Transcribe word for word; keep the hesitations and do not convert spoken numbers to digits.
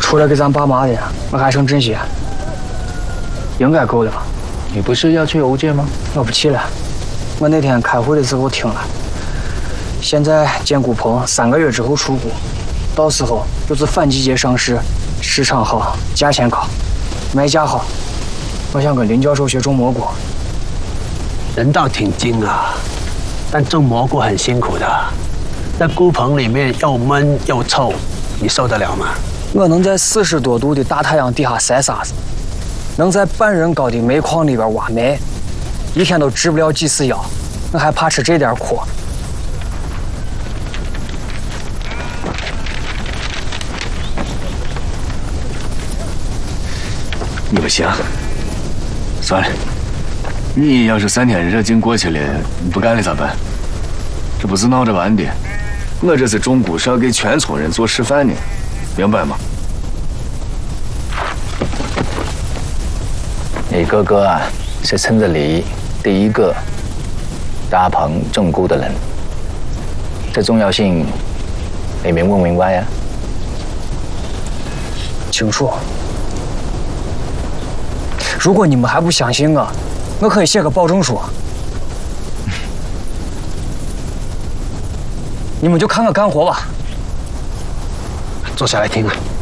除了给咱爸妈的，我还剩这些，应该够了吧？ 你不是要去欧界吗？ 我不去了，我那天开会的时候听了，现在建股棚三个月之后出股，到时候就是反季节上市，市场好，价钱高，卖价好。我想跟林教授学种蘑菇。 人倒挺精啊，但种蘑菇很辛苦的，在菇棚里面又闷又臭，你受得了吗？ 我能在四十多度的大太阳底下晒沙子，能在半人高的煤矿里边挖煤，一天都治不了几次腰，我还怕吃这点苦？ 你不行，算了。你要是三天热劲过去了，你不干了咋办？这不是闹着玩的，我这是种菇是要给全村人做示范的，明白吗？ 你哥哥啊，是村子里第一个搭棚种菇的人，这重要性你明不明白呀？ 清楚。如果你们还不相信我，我可以写个保证书，你们就看我干活吧。 坐下来听啊。